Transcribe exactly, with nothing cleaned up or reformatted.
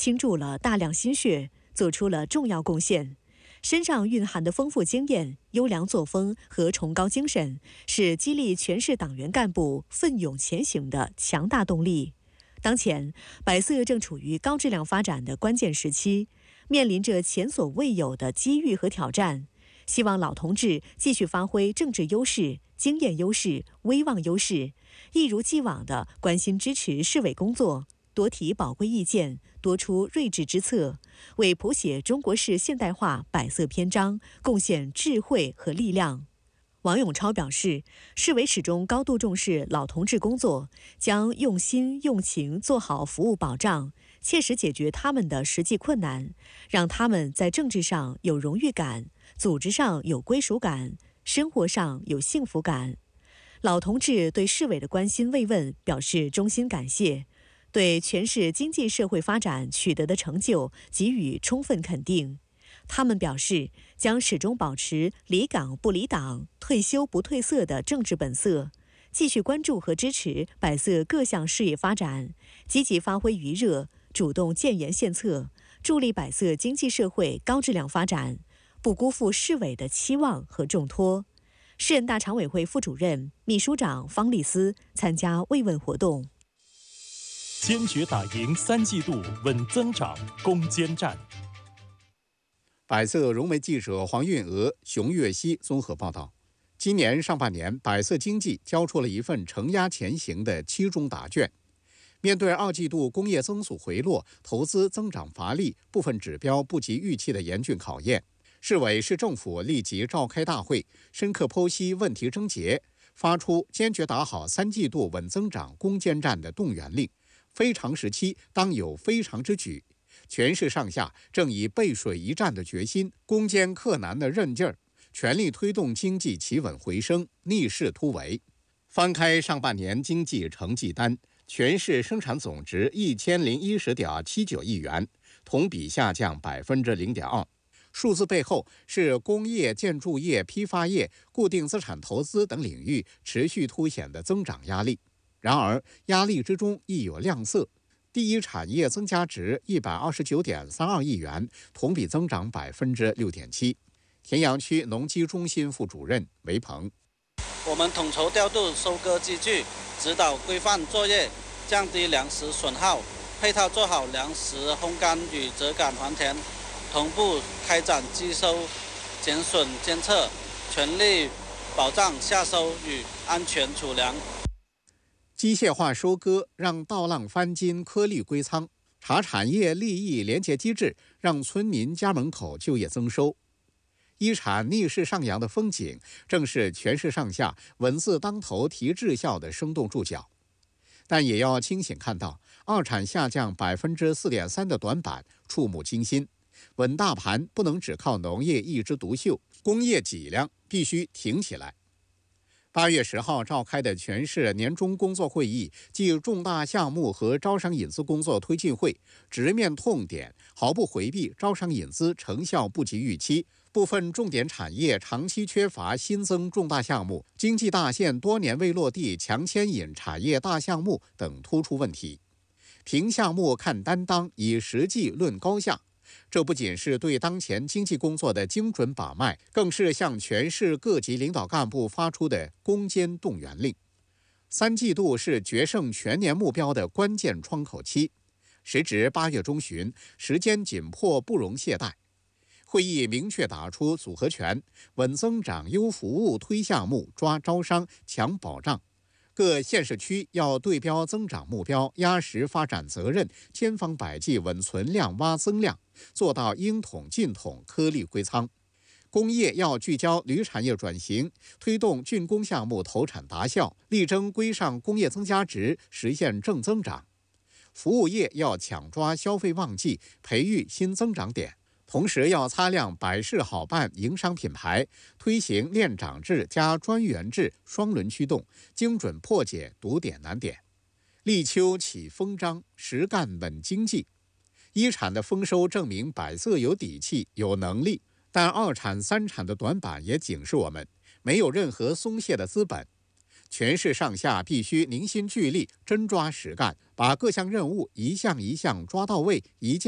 倾注了大量心血，做出了重要贡献。身上蕴含的丰富经验、优良作风和崇高精神，是激励全市党员干部奋勇前行的强大动力。当前，百色正处于高质量发展的关键时期，面临着前所未有的机遇和挑战。希望老同志继续发挥政治优势、经验优势、威望优势，一如既往地关心支持市委工作，多提宝贵意见，多出睿智之策，为谱写中国式现代化百色篇章贡献智慧和力量。王永超表示，市委始终高度重视老同志工作，将用心用情做好服务保障，切实解决他们的实际困难，让他们在政治上有荣誉感，组织上有归属感，生活上有幸福感。老同志对市委的关心慰问表示衷心感谢，对全市经济社会发展取得的成就给予充分肯定。他们表示，将始终保持离岗不离党、退休不褪色的政治本色，继续关注和支持百色各项事业发展，积极发挥余热，主动建言献策，助力百色经济社会高质量发展，不辜负市委的期望和重托。市人大常委会副主任、秘书长方丽斯参加慰问活动。 坚决打赢三季度稳增长攻坚战。 百色融媒记者黄韵娥、熊月熙综合报道。今年上半年，百色经济交出了一份承压前行的期中答卷。面对二季度工业增速回落、投资增长乏力、部分指标不及预期的严峻考验，市委市政府立即召开大会，深刻剖析问题症结，发出坚决打好三季度稳增长攻坚战的动员令。非常时期当有非常之举，全市上下正以背水一战的决心、攻坚克难的韧劲儿，全力推动经济企稳回升，逆势突围。翻开上半年经济成绩单，全市生产总值一千零一十点七九亿元，同比下降百分之零点二。数字背后是工业、建筑业、批发业、固定资产投资等领域持续凸显的增长压力。然而，压力之中亦有亮色。第一产业增加值一百二十九点三二亿元，同比增长百分之六点七。田阳区农机中心副主任韦鹏， 我们统筹调度收割机具，指导规范作业，降低粮食损耗，配套做好粮食烘干与折杆还田，同步开展机收、减损监测，全力保障下收与安全储粮。 机械化收割让稻浪翻金，颗粒归仓；茶产业利益连结机制让村民家门口就业增收。一产逆势上扬的风景，正是全市上下稳字当头提质效的生动注脚。但也要清醒看到，二产下降百分之四点三的短板触目惊心。稳大盘不能只靠农业一枝独秀，工业脊梁必须挺起来。八月十号召开的全市年中工作会议暨重大项目和招商引资工作推进会，直面痛点，毫不回避招商引资成效不及预期、部分重点产业长期缺乏新增重大项目、经济大线多年未落地强牵引产业大项目等突出问题。评项目看担当，以实际论高下。这不仅是对当前经济工作的精准把脉，更是向全市各级领导干部发出的攻坚动员令。三季度是决胜全年目标的关键窗口期，时值八月中旬，时间紧迫不容懈怠。会议明确打出组合拳，稳增长、优服务、推项目、抓招商、强保障。各县市区要对标增长目标，压实发展责任，千方百计稳存量、挖增量，做到应统尽统、颗粒归仓。工业要聚焦铝产业转型，推动竣工项目投产达效，力争归上工业增加值，实现正增长。服务业要抢抓消费旺季，培育新增长点。同时要擦亮百事好办营商品牌，推行链长制加专员制双轮驱动，精准破解堵点难点。立秋起风张，实干稳经济。一产的丰收证明百色有底气、有能力，但二产、三产的短板也警示我们，没有任何松懈的资本。全市上下必须凝心聚力，真抓实干，把各项任务一项一项抓到位，一件